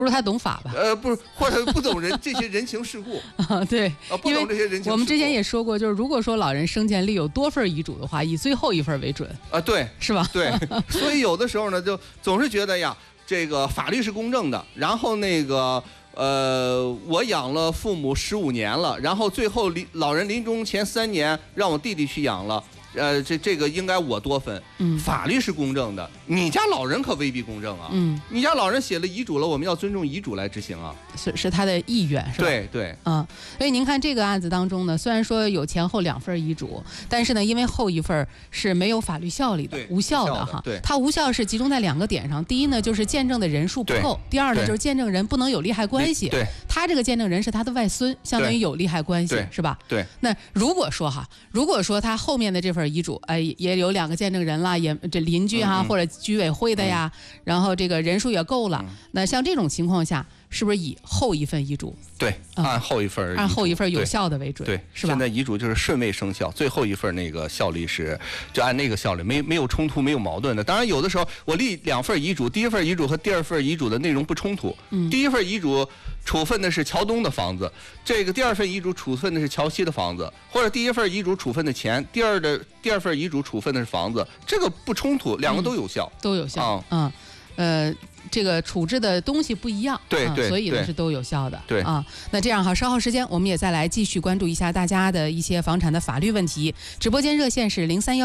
不是他懂法吧？ 不是，或者不懂这些人情世故啊，对， 不懂这些人情世故。 我们之前也说过，就是如果说老人生前立有多份遗嘱的话，以最后一份为准啊，对， 是吧？ 对，所以有的时候呢，就总是觉得呀，这个法律是公正的，然后那个我养了父母15年了，然后最后老人临终前3年让我弟弟去养了。这个应该我多分。法律是公正的，你家老人可未必公正啊。你家老人写了遗嘱了，我们要尊重遗嘱来执行啊。 是他的意愿，是吧？ 对对。 所以您看这个案子当中呢，虽然说有前后2份遗嘱，但是呢，因为后一份是没有法律效力的，无效的哈。 对， 它无效是集中在2个点上。第一呢，就是见证的人数不够；第二呢，就是见证人不能有利害关系。 对， 他这个见证人是他的外孙，相当于有利害关系，是吧？ 对。 那如果说他后面的这份遗嘱，也有2个见证人了，也这邻居哈，或者居委会的呀，然后这个人数也够了，那像这种情况下，是不是以后一份遗嘱？ 对，按后一份有效的为准， 对， 是吧？ 现在遗嘱就是顺位生效，最后一份那个效力是就按那个效力，没有冲突，没有矛盾的。当然，有的时候我立2份遗嘱，第一份遗嘱和第2份遗嘱的内容不冲突。第一份遗嘱处分的是桥东的房子，这个第2份遗嘱处分的是桥西的房子，或者第一份遗嘱处分的钱，第二份遗嘱处分的是房子，这个不冲突，2个都有效， 都有效。这个处置的东西不一样， 对， 所以呢是都有效的， 对啊。那这样哈，稍后时间我们也再来继续关注一下大家的一些房产的法律问题。直播间热线是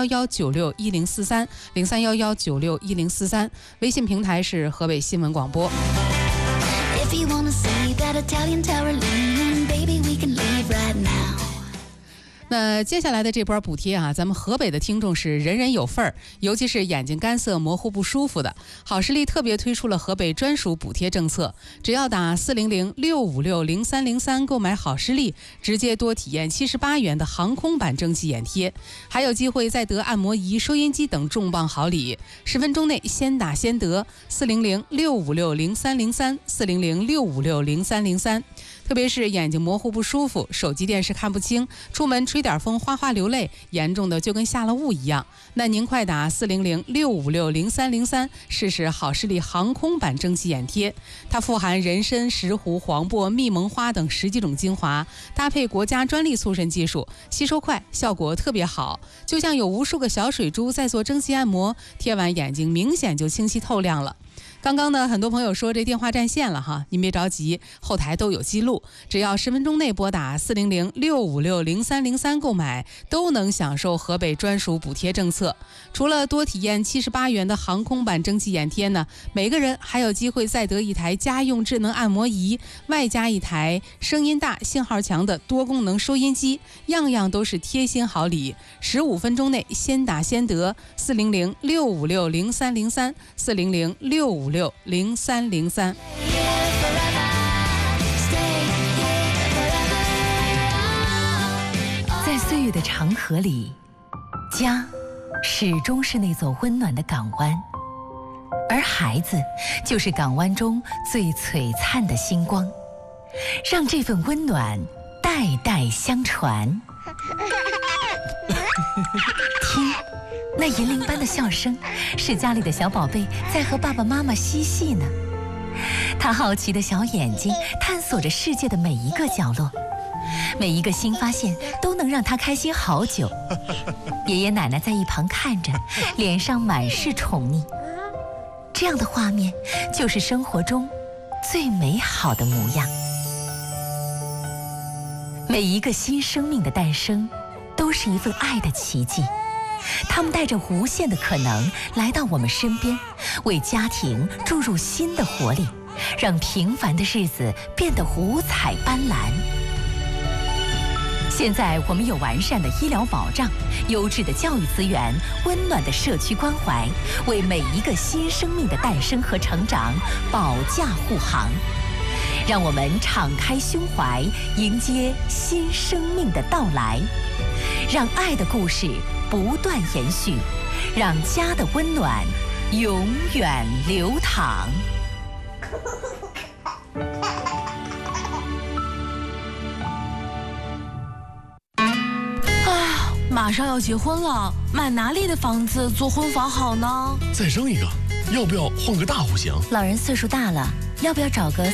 0311961043，0311961043，微信平台是河北新闻广播。那接下来的这波补贴啊，咱们河北的听众是人人有份儿，尤其是眼睛干涩、模糊不舒服的。好视力特别推出了河北专属补贴政策，只要打400-656-0303购买好视力，直接多体验78元的航空版蒸汽眼贴，还有机会再得按摩仪、收音机等重磅好礼。10分钟内先打先得，400-656-0303，400-656-0303。特别是眼睛模糊不舒服，手机电视看不清，出门吹点风哗哗流泪，严重的就跟下了雾一样，那您快打400-656-0303试试好视力航空版蒸汽眼贴。它富含人参、石斛、黄柏、蜜蒙花等10几种精华，搭配国家专利速渗技术，吸收快，效果特别好，就像有无数个小水珠在做蒸汽按摩，贴完眼睛明显就清晰透亮了。刚刚呢，很多朋友说这电话占线了哈，您别着急，后台都有记录，只要10分钟内拨打400-656-0303购买，都能享受河北专属补贴政策。除了多体验78元的航空版蒸汽眼贴呢，每个人还有机会再得一台家用智能按摩仪，外加一台声音大、信号强的多功能收音机，样样都是贴心好礼。15分钟内先打先得，400-656-0303，400-656-0303。 在岁月的长河里，家始终是那座温暖的港湾，而孩子就是港湾中最璀璨的星光，让这份温暖代代相传。听，那银铃般的笑声，是家里的小宝贝在和爸爸妈妈嬉戏呢。他好奇的小眼睛探索着世界的每一个角落，每一个新发现都能让他开心好久。爷爷奶奶在一旁看着，脸上满是宠溺。这样的画面就是生活中最美好的模样。每一个新生命的诞生都是一份爱的奇迹，他们带着无限的可能来到我们身边，为家庭注入新的活力，让平凡的日子变得五彩斑斓。现在我们有完善的医疗保障、优质的教育资源、温暖的社区关怀，为每一个新生命的诞生和成长保驾护航。让我们敞开胸怀，迎接新生命的到来，让爱的故事不断延续，让家的温暖永远流淌。 马上要结婚了，买哪里的房子做婚房好呢？ 再生一个，要不要换个大户型？ 老人岁数大了，要不要找个